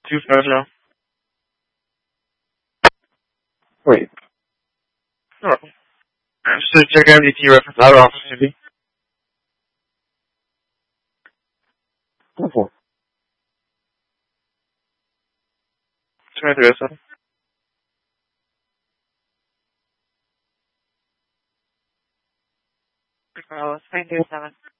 250. Wait. Oh. Just check MDT reference out of office, maybe. What for? 2307. Carlos, 937.